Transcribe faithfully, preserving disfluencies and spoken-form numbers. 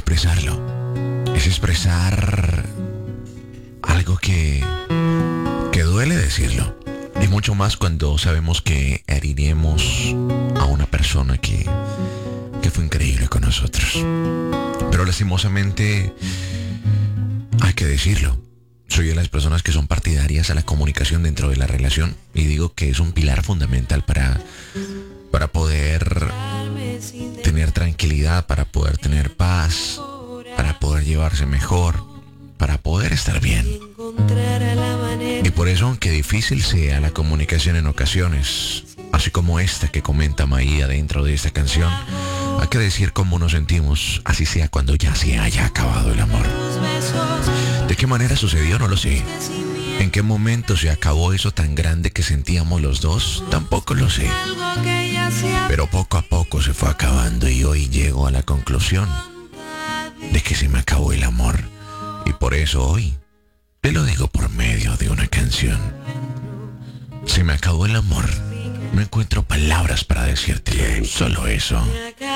expresarlo. Es expresar algo que, que duele decirlo. Y mucho más cuando sabemos que heriremos a una persona que, que fue increíble con nosotros. Pero lastimosamente hay que decirlo. Soy de las personas que son partidarias a la comunicación dentro de la relación. Y digo que es un pilar fundamental para, para poder tener tranquilidad, para poder tener paz, para poder llevarse mejor, para poder estar bien. Y por eso, aunque difícil sea la comunicación en ocasiones, así como esta que comenta Maía dentro de esta canción, hay que decir cómo nos sentimos, así sea cuando ya se haya acabado el amor. ¿De qué manera sucedió? No lo sé. ¿En qué momento se acabó eso tan grande que sentíamos los dos? Tampoco lo sé. Pero poco a poco se fue acabando y hoy llego a la conclusión de que se me acabó el amor. Y por eso hoy te lo digo por medio de una canción. Se me acabó el amor. No encuentro palabras para decírtelo. Solo eso.